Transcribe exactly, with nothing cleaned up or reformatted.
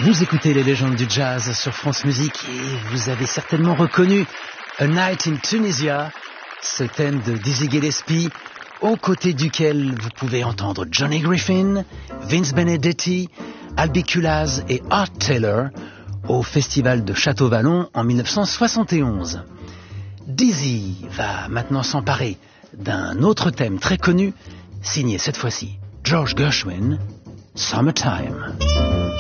Vous écoutez les légendes du jazz sur France Musique et vous avez certainement reconnu A Night in Tunisia, ce thème de Dizzy Gillespie, aux côtés duquel vous pouvez entendre Johnny Griffin, Vince Benedetti, Albi Kulaz et Art Taylor au festival de Château-Vallon en mille neuf cent soixante et onze. Dizzy va maintenant s'emparer d'un autre thème très connu, signé cette fois-ci George Gershwin, Summertime.